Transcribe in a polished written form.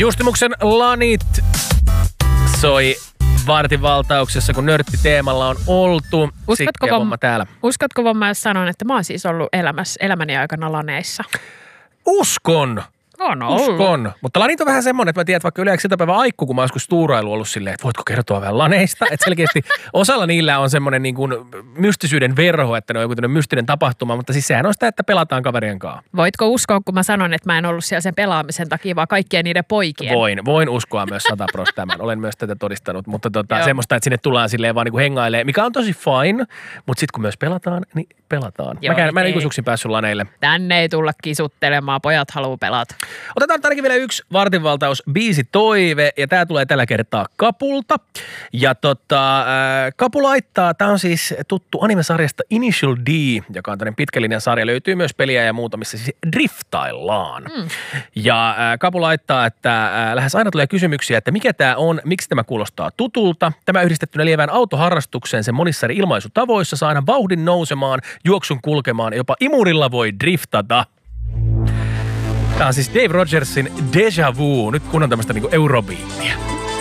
Justimuksen lanit soi vartin valtauksessa, kun nörttiteemalla on oltu. Uskotko vamma, jos sanon, että mä oon siis ollut elämäni aikana laneissa? Uskon. On ollut. Uskon. Mutta lanit on vähän semmoinen, että mä tiedän, että vaikka yleensä iltapäivä aikku, kun mä oon joskus tuurailu ollut silleen, että voitko kertoa vähän laneista? Että selkeästi osalla niillä on semmoinen niin kuin mystisyyden verho, että ne on joku tämmöinen mystinen tapahtuma, mutta siis sehän on sitä, että pelataan kaverien kanssa. Voitko uskoa, kun mä sanon, että mä en ollut siellä sen pelaamisen takia, vaan kaikkien niiden poikien? Voin uskoa myös 100% tämän. Olen myös tätä todistanut, mutta semmoista, että sinne tullaan silleen vaan niin kuin hengailee, mikä on tosi fine, mutta sitten kun myös pelataan, niin pelataan. Joo, mä en ikuisuuksin päässyt laneille. Tänne ei tulla kisuttelemaan, pojat haluaa pelata. Otetaan ainakin vielä yksi vartinvaltaus biisitoive, ja tää tulee tällä kertaa Kapulta. Ja Kapu laittaa, tää on siis tuttu animesarjasta Initial D, joka on tämmöinen pitkälinjan sarja, löytyy myös peliä ja muuta, missä siis driftaillaan. Ja Kapu laittaa, että lähes aina tulee kysymyksiä, että mikä tää on, miksi tämä kuulostaa tutulta. Tämä yhdistettynä lievään autoharrastukseen sen monissa eri ilmaisutavoissa saa aina vauhdin nousemaan, juoksun kulkemaan, jopa imurilla voi driftata. Tämä on siis Dave Rogersin Deja Vu, nyt kun on tämmöistä niinku eurobeattia.